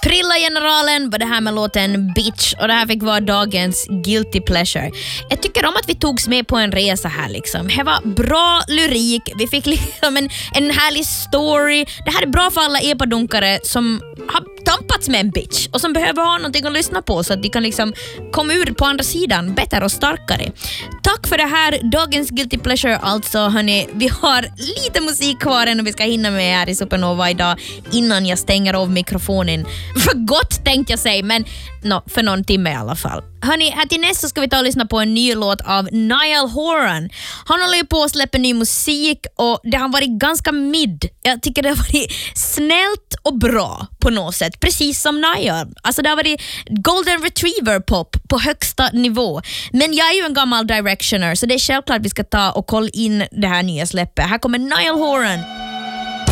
Prilla-generalen var det här med låten Bitch och det här fick vara dagens Guilty Pleasure. Jag tycker om att vi togs med på en resa här liksom. Det var bra lyrik, vi fick liksom en härlig story. Det här är bra för alla epadunkare som har tampats med en bitch och som behöver ha någonting att lyssna på så att de kan liksom komma ur på andra sidan bättre och starkare. Tack för det här, dagens Guilty Pleasure alltså hörni. Vi har lite musik kvar än och vi ska hinna med här i Supernova idag innan jag stänger av mikrofonen. För gott tänkte jag säga, men för någon timme i alla fall. Hörni, här till nästa ska vi ta och lyssna på en ny låt av Niall Horan. Han håller ju på att släppa ny musik och det har varit ganska mid. Jag tycker det har varit snällt och bra på något sätt. Precis som Niall. Alltså det har varit Golden Retriever pop på högsta nivå. Men jag är ju en gammal directioner så det är självklart att vi ska ta och kolla in det här nya släppet. Här kommer Niall Horan.